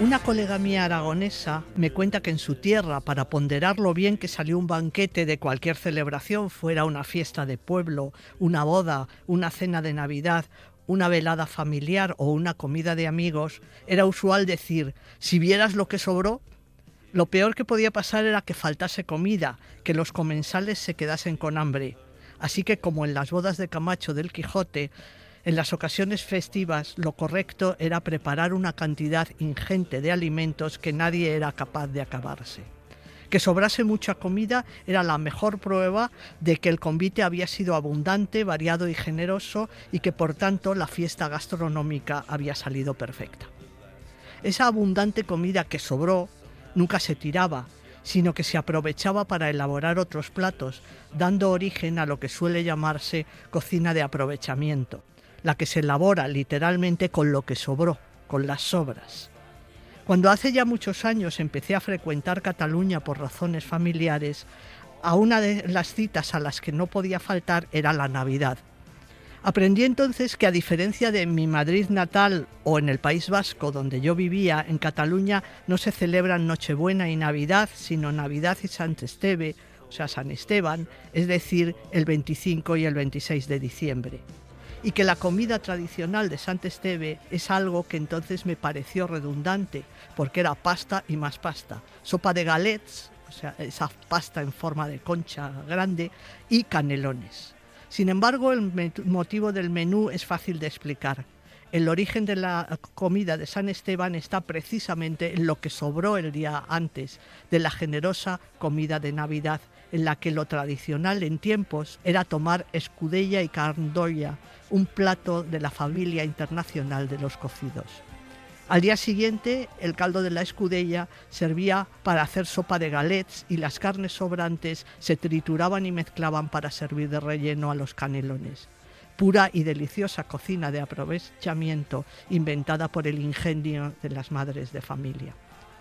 Una colega mía aragonesa me cuenta que en su tierra, para ponderar lo bien que salió un banquete de cualquier celebración, fuera una fiesta de pueblo, una boda, una cena de Navidad, una velada familiar o una comida de amigos, era usual decir: si vieras lo que sobró. Lo peor que podía pasar era que faltase comida, que los comensales se quedasen con hambre. Así que, como en las bodas de Camacho del Quijote, en las ocasiones festivas lo correcto era preparar una cantidad ingente de alimentos que nadie era capaz de acabarse. Que sobrase mucha comida era la mejor prueba de que el convite había sido abundante, variado y generoso, y que por tanto la fiesta gastronómica había salido perfecta. Esa abundante comida que sobró nunca se tiraba, sino que se aprovechaba para elaborar otros platos, dando origen a lo que suele llamarse cocina de aprovechamiento, la que se elabora literalmente con lo que sobró, con las sobras. Cuando hace ya muchos años empecé a frecuentar Cataluña por razones familiares, a una de las citas a las que no podía faltar era la Navidad. Aprendí entonces que, a diferencia de mi Madrid natal o en el País Vasco donde yo vivía, en Cataluña no se celebran Nochebuena y Navidad, sino Navidad y Sant Esteve, o sea, San Esteban, es decir, el 25 y el 26 de diciembre. Y que la comida tradicional de Sant Esteve es algo que entonces me pareció redundante, porque era pasta y más pasta, sopa de galets, o sea, esa pasta en forma de concha grande, y canelones. Sin embargo, el motivo del menú es fácil de explicar. El origen de la comida de San Esteban está precisamente en lo que sobró el día antes de la generosa comida de Navidad, en la que lo tradicional en tiempos era tomar escudella y carn-d'olla, un plato de la familia internacional de los cocidos. Al día siguiente, el caldo de la escudella servía para hacer sopa de galets y las carnes sobrantes se trituraban y mezclaban para servir de relleno a los canelones. Pura y deliciosa cocina de aprovechamiento inventada por el ingenio de las madres de familia.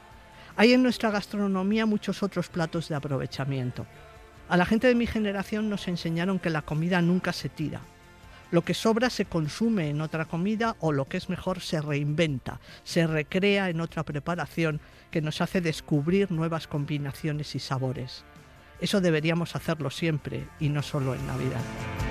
Hay en nuestra gastronomía muchos otros platos de aprovechamiento. A la gente de mi generación nos enseñaron que la comida nunca se tira. Lo que sobra se consume en otra comida o, lo que es mejor, se reinventa, se recrea en otra preparación que nos hace descubrir nuevas combinaciones y sabores. Eso deberíamos hacerlo siempre y no solo en Navidad.